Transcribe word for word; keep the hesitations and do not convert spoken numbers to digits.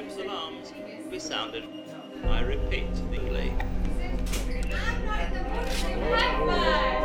false alarms will be sounded. I repeat, the High five!